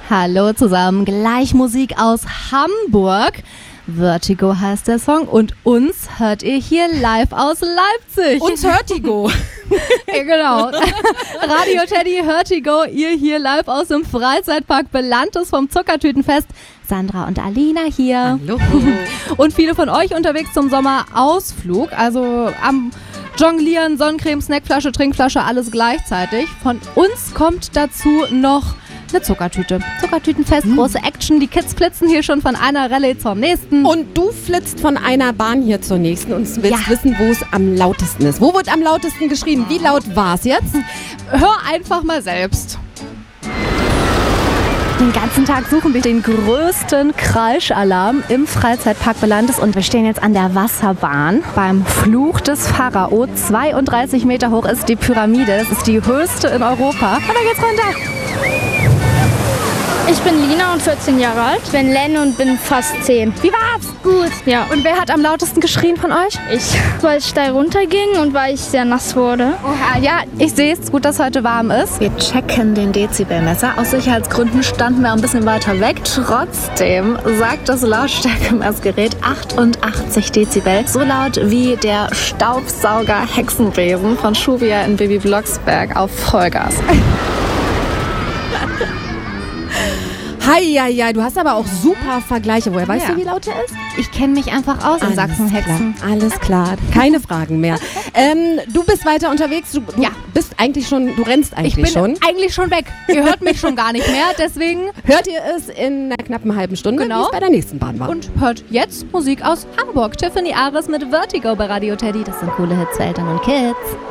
Hallo zusammen, gleich Musik aus Hamburg. Vertigo heißt der Song und uns hört ihr hier live aus Leipzig. Uns Vertigo. Ja, genau. Radio Teddy, Vertigo, ihr hier live aus dem Freizeitpark Belantes vom Zuckertütenfest. Sandra und Alina hier. Hallo. Und viele von euch unterwegs zum Sommerausflug, also am Jonglieren, Sonnencreme, Snackflasche, Trinkflasche, alles gleichzeitig. Von uns kommt dazu noch eine Zuckertüte. Zuckertütenfest, große Action. Die Kids flitzen hier schon von einer Rallye zur nächsten. Und du flitzt von einer Bahn hier zur nächsten und willst wissen, wo es am lautesten ist. Wo wird am lautesten geschrien? Wie laut war es jetzt? Hör einfach mal selbst. Den ganzen Tag suchen wir den größten Kreischalarm im Freizeitpark Belantes und wir stehen jetzt an der Wasserbahn beim Fluch des Pharao. 32 Meter hoch ist die Pyramide, das ist die höchste in Europa. Und da geht's runter. Ich bin Lina und 14 Jahre alt. Ich bin Len und bin fast 10. Wie war's? Gut, ja. Und wer hat am lautesten geschrien von euch? Ich, weil es steil runterging und weil ich sehr nass wurde. Oha, ja, ich sehe es. Gut, dass heute warm ist. Wir checken den Dezibelmesser. Aus Sicherheitsgründen standen wir ein bisschen weiter weg. Trotzdem sagt das Lautstärkemessgerät 88 Dezibel. So laut wie der Staubsauger-Hexenbesen von Schuvia in Baby Blocksberg auf Vollgas. Heieiei, du hast aber auch super Vergleiche. Woher weißt du, wie laut er ist? Ich kenne mich einfach aus in Sachsen-Hexen. Alles klar, keine Fragen mehr. Du bist weiter unterwegs, du bist eigentlich schon, du rennst eigentlich schon. Ich bin eigentlich schon weg. Ihr hört mich schon gar nicht mehr, deswegen hört ihr es in einer knappen halben Stunde, wie es bei der nächsten Bahn war. Und hört jetzt Musik aus Hamburg. Tiffany Ares mit Vertigo bei Radio Teddy. Das sind coole Hits für Eltern und Kids.